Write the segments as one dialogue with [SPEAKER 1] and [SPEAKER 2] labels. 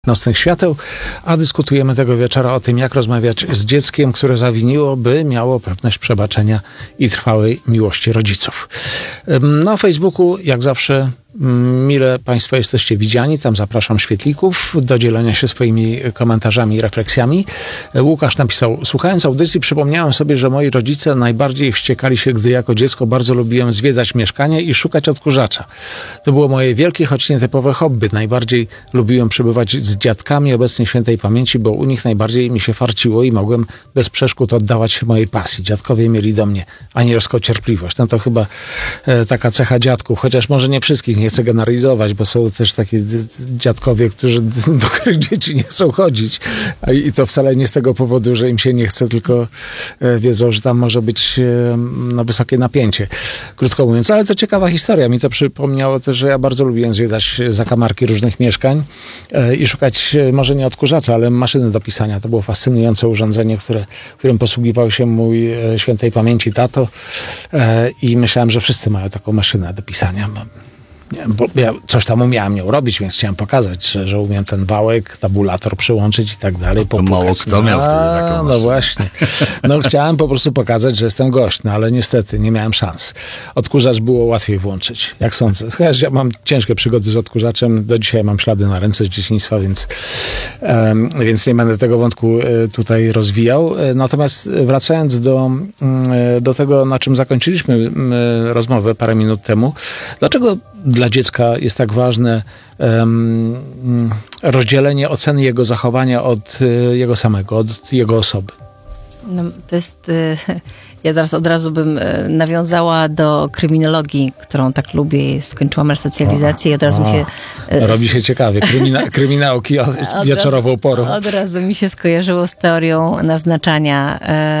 [SPEAKER 1] Nocnych świateł, a dyskutujemy tego wieczora o tym, jak rozmawiać z dzieckiem, które zawiniło, by miało pewność przebaczenia i trwałej miłości rodziców. Na Facebooku, jak zawsze, mile Państwo jesteście widziani. Tam zapraszam świetlików do dzielenia się swoimi komentarzami i refleksjami. Łukasz napisał: słuchając audycji, przypomniałem sobie, że moi rodzice najbardziej wściekali się, gdy jako dziecko bardzo lubiłem zwiedzać mieszkanie i szukać odkurzacza. To było moje wielkie, choć nietypowe hobby. Najbardziej lubiłem przebywać z dziadkami obecnie świętej pamięci, bo u nich najbardziej mi się farciło i mogłem bez przeszkód oddawać się mojej pasji. Dziadkowie mieli do mnie anielską cierpliwość. No to chyba taka cecha dziadków, chociaż może nie wszystkich, nie chcę generalizować, bo są też takie dziadkowie, do których dzieci nie chcą chodzić. I to wcale nie z tego powodu, że im się nie chce, tylko wiedzą, że tam może być wysokie napięcie. Krótko mówiąc, ale to ciekawa historia. Mi to przypomniało też, że ja bardzo lubiłem zwiedzać zakamarki różnych mieszkań i szukać może nie odkurzacza, ale maszyny do pisania. To było fascynujące urządzenie, którym posługiwał się mój świętej pamięci tato i myślałem, że wszyscy mają taką maszynę do pisania. Bo ja coś tam umiałem nią robić, więc chciałem pokazać, że umiem ten wałek, tabulator przyłączyć i tak dalej.
[SPEAKER 2] To mało kto miał wtedy taką maszynę.
[SPEAKER 1] No właśnie. Chciałem po prostu pokazać, że jestem gościny, ale niestety nie miałem szans. Odkurzacz było łatwiej włączyć, jak sądzę. Chociaż ja mam ciężkie przygody z odkurzaczem. Do dzisiaj mam ślady na ręce z dzieciństwa, więc nie będę tego wątku tutaj rozwijał. Natomiast wracając do tego, na czym zakończyliśmy rozmowę parę minut temu, dlaczego dla dziecka jest tak ważne rozdzielenie oceny jego zachowania od jego samego, od jego osoby?
[SPEAKER 3] No, to jest... Ja teraz od razu bym nawiązała do kryminologii, którą tak lubię. Skończyłam resocjalizację i od razu mi się...
[SPEAKER 1] Robi się ciekawie. Kryminałki wieczorową porą.
[SPEAKER 3] Od razu mi się skojarzyło z teorią naznaczania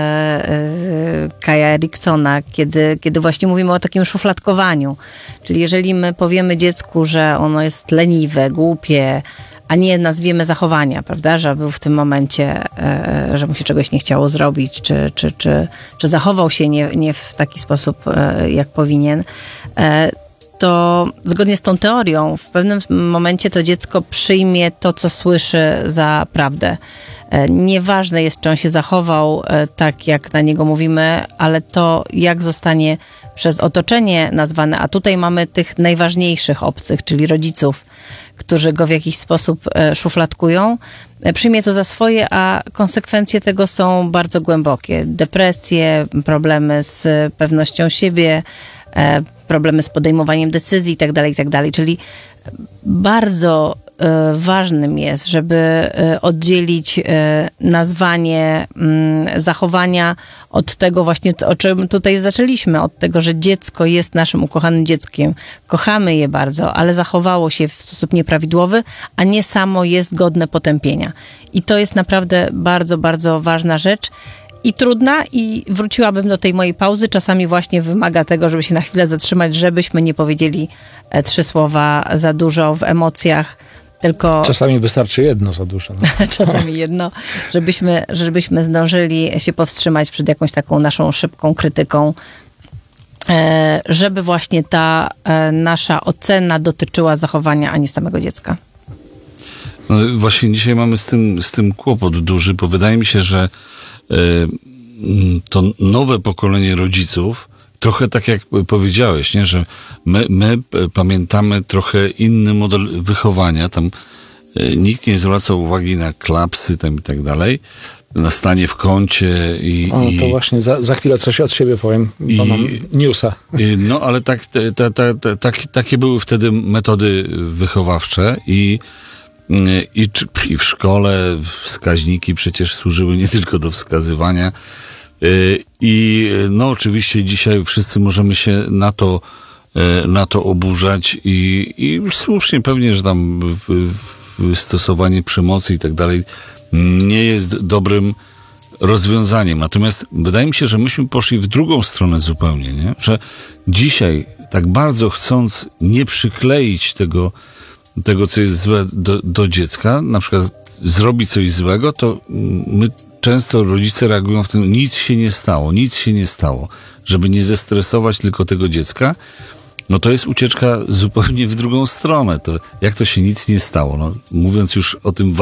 [SPEAKER 3] Kaja Eriksona, kiedy właśnie mówimy o takim szufladkowaniu. Czyli jeżeli my powiemy dziecku, że ono jest leniwe, głupie, a nie nazwiemy zachowania, prawda, że był w tym momencie, że mu się czegoś nie chciało zrobić, czy zachował się nie w taki sposób, jak powinien, to zgodnie z tą teorią w pewnym momencie to dziecko przyjmie to, co słyszy, za prawdę. Nieważne jest, czy on się zachował tak, jak na niego mówimy, ale to, jak zostanie przez otoczenie nazwane, a tutaj mamy tych najważniejszych obcych, czyli rodziców, którzy go w jakiś sposób szufladkują, przyjmie to za swoje, a konsekwencje tego są bardzo głębokie. Depresje, problemy z pewnością siebie, problemy z podejmowaniem decyzji itd. Czyli bardzo ważnym jest, żeby oddzielić nazwanie zachowania od tego właśnie, o czym tutaj zaczęliśmy, od tego, że dziecko jest naszym ukochanym dzieckiem. Kochamy je bardzo, ale zachowało się w sposób nieprawidłowy, a nie samo jest godne potępienia. I to jest naprawdę bardzo, bardzo ważna rzecz. I trudna, i wróciłabym do tej mojej pauzy. Czasami właśnie wymaga tego, żeby się na chwilę zatrzymać, żebyśmy nie powiedzieli 3 słowa za dużo w emocjach, tylko...
[SPEAKER 1] Czasami wystarczy jedno za dużo. No.
[SPEAKER 3] Czasami jedno, żebyśmy zdążyli się powstrzymać przed jakąś taką naszą szybką krytyką, żeby właśnie ta nasza ocena dotyczyła zachowania, a nie samego dziecka.
[SPEAKER 2] No właśnie dzisiaj mamy z tym kłopot duży, bo wydaje mi się, że to nowe pokolenie rodziców, trochę tak jak powiedziałeś, nie? Że my pamiętamy trochę inny model wychowania. Tam nikt nie zwracał uwagi na klapsy tam i tak dalej, na stanie w kącie
[SPEAKER 1] to właśnie za chwilę coś od siebie powiem, bo mam newsa.
[SPEAKER 2] No ale takie były wtedy metody wychowawcze i w szkole wskaźniki przecież służyły nie tylko do wskazywania. I no oczywiście dzisiaj wszyscy możemy się na to oburzać i słusznie pewnie, że tam stosowanie przemocy i tak dalej nie jest dobrym rozwiązaniem. Natomiast wydaje mi się, że myśmy poszli w drugą stronę zupełnie, nie? Że dzisiaj tak bardzo chcąc nie przykleić tego, co jest złe do dziecka, na przykład zrobi coś złego, to my często rodzice reagują w tym, nic się nie stało, żeby nie zestresować tylko tego dziecka, no to jest ucieczka zupełnie w drugą stronę. To, jak to się nic nie stało? No, mówiąc już o tym